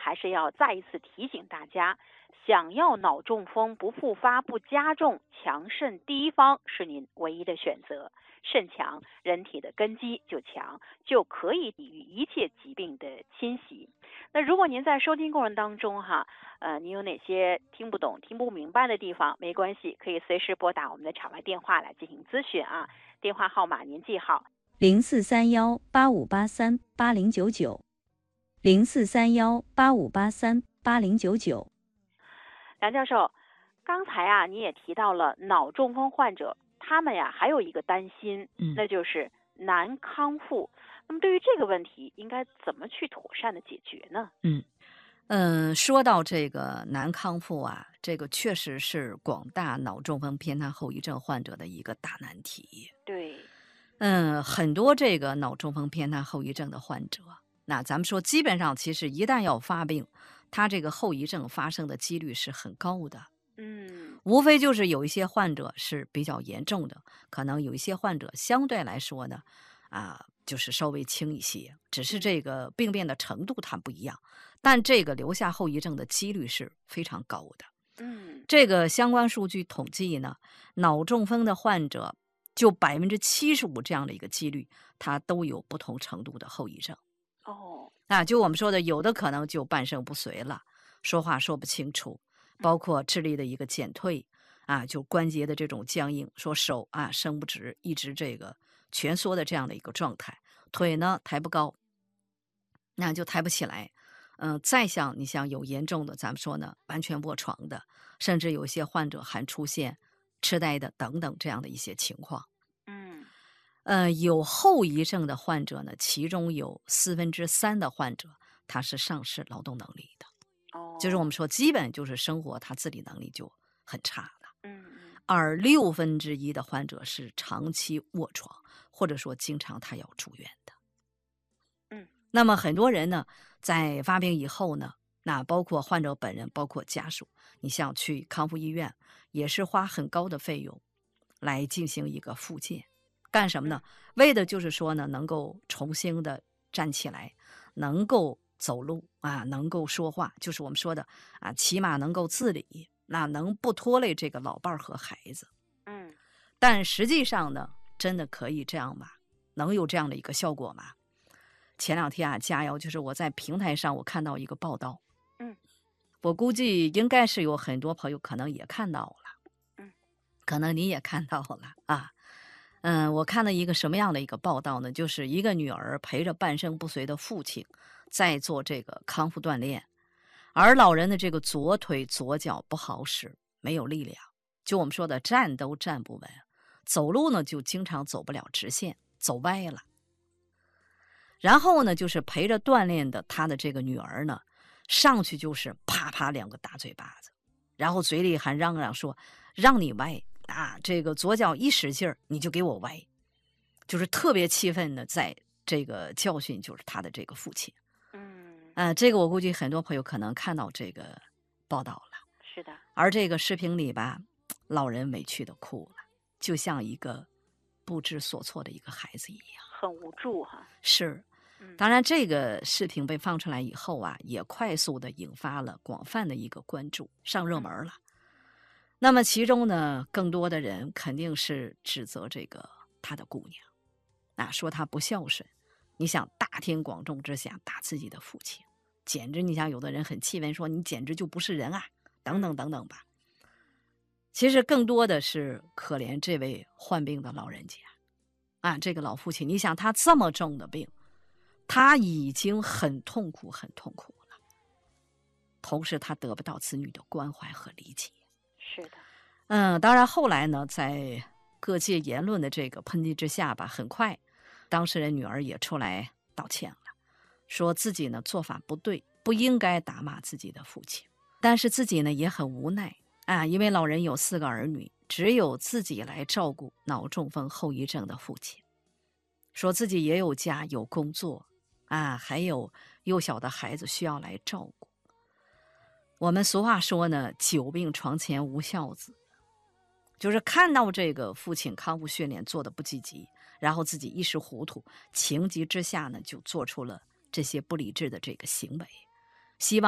还是要再一次提醒大家，想要脑中风不复发不加重，强肾第一方是您唯一的选择。肾强，人体的根基就强，就可以抵御一切疾病的侵袭。那如果您在收听过程当中您有哪些听不懂、听不明白的地方，没关系，可以随时拨打我们的场外电话来进行咨询啊。电话号码您记好 043185838099，043185838099。 梁教授，刚才你也提到了脑中风患者，他们还有一个担心，那就是难康复。那么对于这个问题，应该怎么去妥善的解决呢？ 说到这个难康复啊，这个确实是广大脑中风偏瘫后遗症患者的一个大难题。 对， 很多这个脑中风偏瘫后遗症的患者，那咱们说基本上其实一旦要发病，他这个后遗症发生的几率是很高的。无非就是有一些患者是比较严重的，可能有一些患者相对来说呢，就是稍微轻一些，只是这个病变的程度它不一样，但这个留下后遗症的几率是非常高的。这个相关数据统计呢，脑中风的患者就75%这样的一个几率，它都有不同程度的后遗症。就我们说的，有的可能就半身不遂了，说话说不清楚，包括智力的一个减退就关节的这种僵硬，说手伸不直，一直这个蜷缩的这样的一个状态，腿呢抬不高，那就抬不起来。再像你像有严重的，咱们说呢完全卧床的，甚至有些患者还出现痴呆的等等这样的一些情况。有后遗症的患者呢，其中有3%的患者他是丧失劳动能力的。就是我们说基本就是生活他自理能力就很差了。而1/6的患者是长期卧床，或者说经常他要住院的。那么很多人呢，在发病以后呢，那包括患者本人，包括家属，你像去康复医院，也是花很高的费用来进行一个复健。干什么呢？为的就是说呢，能够重新的站起来，能够走路能够说话，就是我们说的起码能够自理，那能不拖累这个老伴儿和孩子。但实际上呢，真的可以这样吗？能有这样的一个效果吗？前两天加油，就是我在平台上我看到一个报道，我估计应该是有很多朋友可能也看到了，可能你也看到了我看了一个什么样的一个报道呢？就是一个女儿陪着半身不遂的父亲在做这个康复锻炼，而老人的这个左腿左脚不好使，没有力量，就我们说的站都站不稳，走路呢就经常走不了直线，走歪了。然后呢，就是陪着锻炼的他的这个女儿呢，上去就是啪啪2个大嘴巴子，然后嘴里还嚷嚷说让你歪这个左脚一使劲儿你就给我歪，就是特别气愤的在这个教训就是他的这个父亲。这个我估计很多朋友可能看到这个报道了。 是的。 而这个视频里吧，老人委屈的哭了，就像一个不知所措的一个孩子一样， 很无助是。当然这个视频被放出来以后也快速的引发了广泛的一个关注，上热门了。那么其中呢，更多的人肯定是指责这个他的姑娘说他不孝顺。你想大庭广众之下打自己的父亲，简直你想有的人很气愤说你简直就不是人等等等等吧。其实更多的是可怜这位患病的老人家这个老父亲，你想他这么重的病，他已经很痛苦很痛苦了，同时他得不到子女的关怀和理解。 是的。 当然后来呢，在各界言论的这个抨击之下吧，很快当事人女儿也出来道歉了，说自己呢做法不对，不应该打骂自己的父亲，但是自己呢也很无奈因为老人有4个儿女，只有自己来照顾脑中风后遗症的父亲，说自己也有家有工作还有幼小的孩子需要来照顾。我们俗话说呢，久病床前无孝子，就是看到这个父亲康复训练做的不积极，然后自己一时糊涂，情急之下呢就做出了这些不理智的这个行为，希望